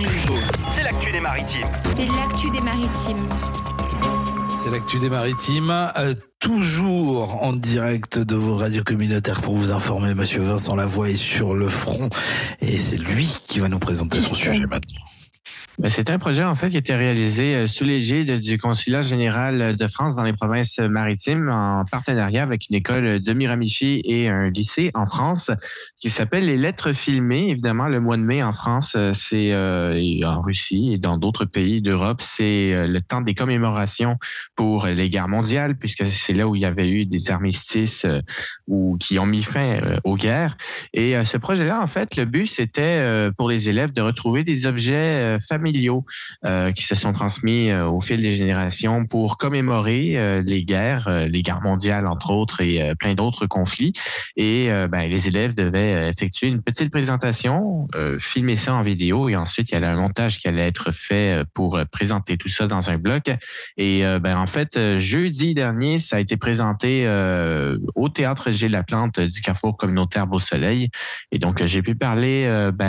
Info, c'est l'actu des maritimes. C'est l'actu des maritimes. C'est l'actu des maritimes, toujours en direct de vos radios communautaires pour vous informer. Monsieur Vincent Lavoie est sur le front et c'est lui qui va nous présenter son sujet maintenant. C'est un projet en fait qui a été réalisé sous l'égide du Consulat général de France dans les provinces maritimes en partenariat avec une école de Miramichi et un lycée en France qui s'appelle les Lettres filmées. Évidemment, le mois de mai en France, c'est et en Russie et dans d'autres pays d'Europe, c'est le temps des commémorations pour les guerres mondiales puisque c'est là où il y avait eu des armistices ou qui ont mis fin aux guerres. Et ce projet-là, en fait, le but c'était pour les élèves de retrouver des objets familiaux qui se sont transmis au fil des générations pour commémorer les guerres mondiales entre autres et plein d'autres conflits. Et les élèves devaient effectuer une petite présentation, filmer ça en vidéo et ensuite il y avait un montage qui allait être fait pour présenter tout ça dans un bloc. Et en fait, jeudi dernier, ça a été présenté au Théâtre Gilles Laplante du Carrefour communautaire Beau-Soleil. Et donc, j'ai pu parler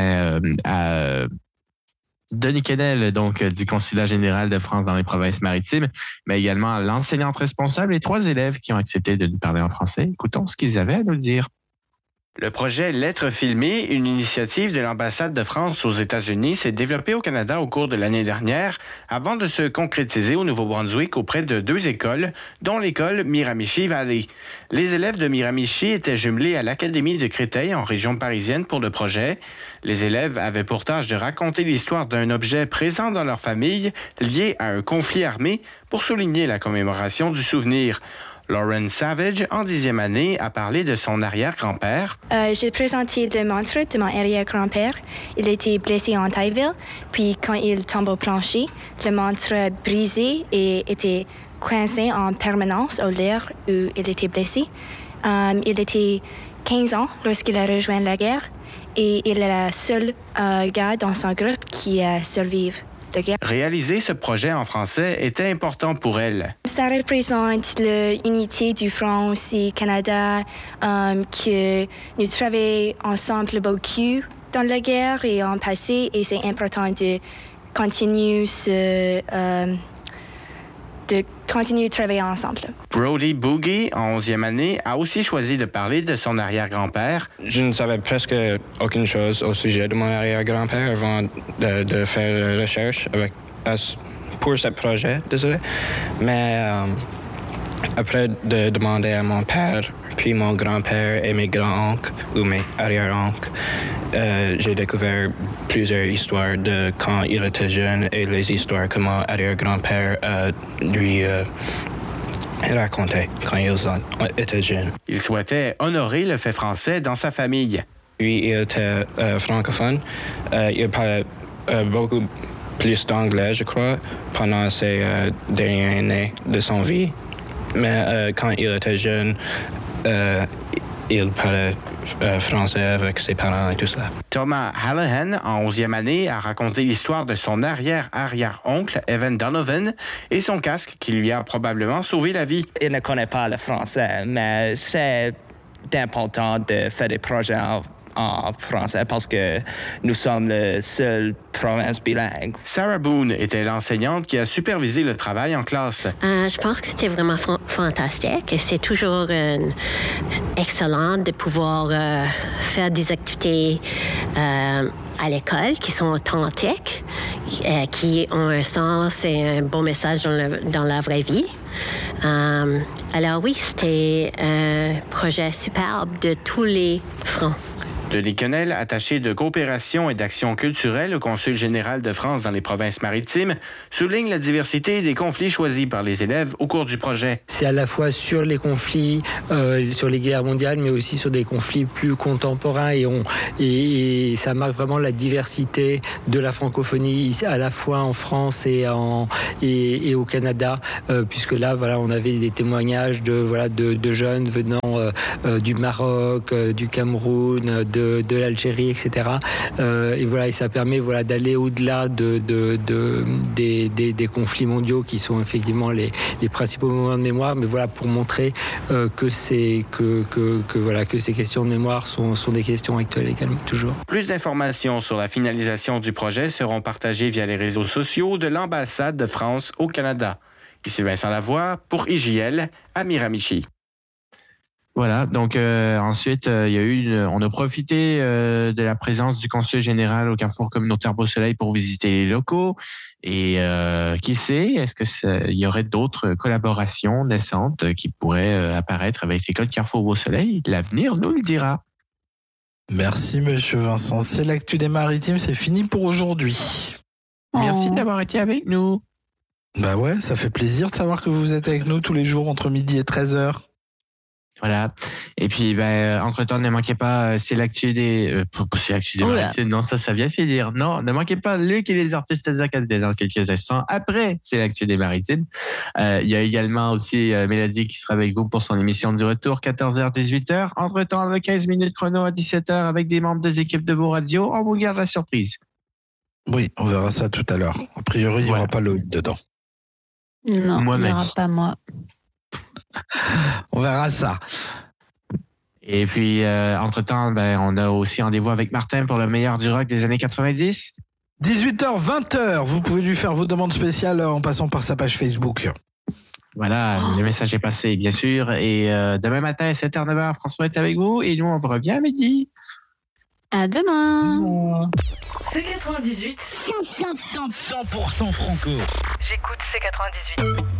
à Denis Quesnel, donc du Consulat général de France dans les provinces maritimes, mais également l'enseignante responsable et 3 élèves qui ont accepté de nous parler en français. Écoutons ce qu'ils avaient à nous dire. Le projet Lettres filmées, une initiative de l'ambassade de France aux États-Unis, s'est développé au Canada au cours de l'année dernière avant de se concrétiser au Nouveau-Brunswick auprès de 2 écoles, dont l'école Miramichi Valley. Les élèves de Miramichi étaient jumelés à l'Académie de Créteil en région parisienne pour le projet. Les élèves avaient pour tâche de raconter l'histoire d'un objet présent dans leur famille lié à un conflit armé pour souligner la commémoration du souvenir. Lauren Savage, en 10e année, a parlé de son arrière-grand-père. J'ai présenté le montre de mon arrière-grand-père. Il était blessé en Tailleville, puis quand il tombe au plancher, le montre brisé et était coincé en permanence au lieu où il était blessé. Il était 15 ans lorsqu'il a rejoint la guerre et il est le seul gars dans son groupe qui a survécu. Réaliser ce projet en français était important pour elle. Ça représente l'unité du front aussi Canada, que nous travaillons ensemble beaucoup dans la guerre et en passé, et c'est important de continuer de travailler ensemble. Brody Boogie, en 11e année, a aussi choisi de parler de son arrière-grand-père. Je ne savais presque aucune chose au sujet de mon arrière-grand-père avant de faire recherche pour ce projet, désolé. Mais après de demander à mon père, puis mon grand-père et mes grands-oncles ou mes arrière-oncles, j'ai découvert plusieurs histoires de quand il était jeune et les histoires que mon arrière-grand-père lui racontait quand il était jeune. Il souhaitait honorer le fait français dans sa famille. Lui, il était francophone. Il parlait beaucoup plus d'anglais, je crois, pendant ces dernières années de son vie. Mais quand il était jeune, il parlait français avec ses parents et tout cela. Thomas Hallahan, en 11e année, a raconté l'histoire de son arrière-arrière-oncle, Evan Donovan, et son casque qui lui a probablement sauvé la vie. Il ne connaît pas le français, mais c'est important de faire des projets en français parce que nous sommes la seule province bilingue. Sarah Boone était l'enseignante qui a supervisé le travail en classe. Je pense que c'était vraiment fantastique et c'est toujours excellent de pouvoir faire des activités à l'école qui sont authentiques, qui ont un sens et un bon message dans la vraie vie. Alors oui, c'était un projet superbe de tous les fronts. Denis Quesnel, attaché de coopération et d'action culturelle au Consul général de France dans les provinces maritimes, souligne la diversité des conflits choisis par les élèves au cours du projet. C'est à la fois sur les conflits, sur les guerres mondiales, mais aussi sur des conflits plus contemporains et ça marque vraiment la diversité de la francophonie à la fois en France et au Canada, puisque là, voilà, on avait des témoignages de jeunes venant du Maroc, du Cameroun, de l'Algérie, etc. Et voilà, et ça permet d'aller au-delà des conflits mondiaux qui sont effectivement les principaux moments de mémoire, mais voilà, pour montrer que ces questions de mémoire sont des questions actuelles également, toujours. Plus d'informations sur la finalisation du projet seront partagées via les réseaux sociaux de l'ambassade de France au Canada. Ici Vincent Lavoie pour IJL à Miramichi. Voilà, donc ensuite, on a profité de la présence du consul général au Carrefour communautaire Beau-Soleil pour visiter les locaux. Et qui sait, est-ce qu'il y aurait d'autres collaborations naissantes qui pourraient apparaître avec l'école Carrefour Beau-Soleil? L'avenir nous le dira. Merci, monsieur Vincent. C'est l'actu des maritimes, c'est fini pour aujourd'hui. Merci d'avoir été avec nous. Bah ouais, ça fait plaisir de savoir que vous êtes avec nous tous les jours entre midi et 13h. Voilà. Et puis, entre-temps, ne manquez pas, c'est l'actu des maritimes. Non, ça vient de finir. Non, ne manquez pas Luc et les artistes acadiens dans quelques instants. Après, c'est l'actu des maritimes. Il y a également aussi Mélodie qui sera avec vous pour son émission du retour, 14h, 18h. Entre-temps, le 15 minutes chrono à 17h avec des membres des équipes de vos radios. On vous garde la surprise. Oui, on verra ça tout à l'heure. A priori, il n'y aura pas Loïc dedans. Non, moi, il n'y aura pas moi. On verra ça. Et puis, entre-temps, on a aussi rendez-vous avec Martin pour le meilleur du rock des années 90. 18h, 20h, vous pouvez lui faire vos demandes spéciales en passant par sa page Facebook. Voilà, le message est passé, bien sûr. Et demain matin, 7h, 9h, François est avec vous. Et nous, on vous revient à midi. À demain. C98 100% franco. J'écoute C98.